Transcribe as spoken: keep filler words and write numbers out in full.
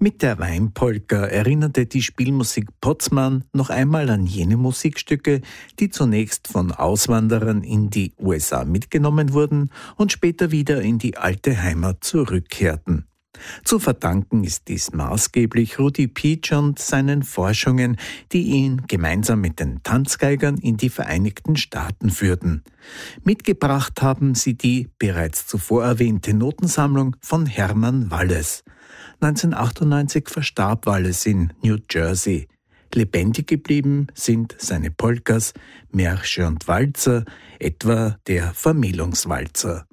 Mit der Weinpolka erinnerte die Spielmusik Potzmann noch einmal an jene Musikstücke, die zunächst von Auswanderern in die U S A mitgenommen wurden und später wieder in die alte Heimat zurückkehrten. Zu verdanken ist dies maßgeblich Rudi Pietsch und seinen Forschungen, die ihn gemeinsam mit den Tanzgeigern in die Vereinigten Staaten führten. Mitgebracht haben sie die bereits zuvor erwähnte Notensammlung von Hermann Walles. neunzehnhundertachtundneunzig verstarb Walles in New Jersey. Lebendig geblieben sind seine Polkas, Märsche und Walzer, etwa der Vermählungswalzer.